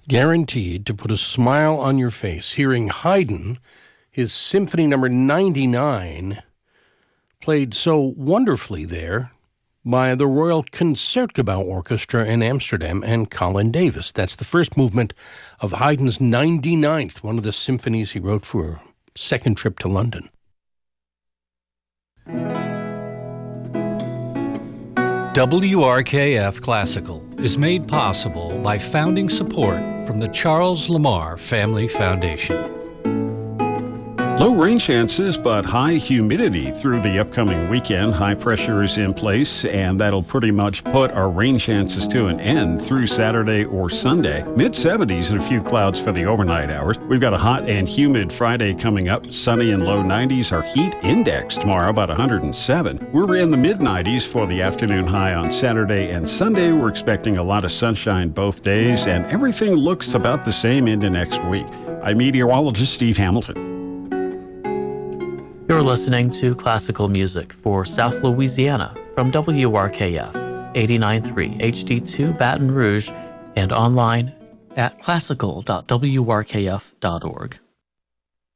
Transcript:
Guaranteed to put a smile on your face. Hearing Haydn, his Symphony number 99, played so wonderfully there by the Royal Concertgebouw Orchestra in Amsterdam and Colin Davis. That's the first movement of Haydn's 99th, one of the symphonies he wrote for a second trip to London. WRKF Classical is made possible by founding support from the Charles Lamar Family Foundation. Low rain chances, but high humidity through the upcoming weekend. High pressure is in place, and that'll pretty much put our rain chances to an end through Saturday or Sunday. Mid-70s and a few clouds for the overnight hours. We've got a hot and humid Friday coming up. Sunny and low 90s. Our heat index tomorrow about 107. We're in the mid-90s for the afternoon high on Saturday and Sunday. We're expecting a lot of sunshine both days, and everything looks about the same into next week. I'm meteorologist Steve Hamilton. You're listening to classical music for South Louisiana from WRKF 89.3 HD2 Baton Rouge and online at classical.wrkf.org.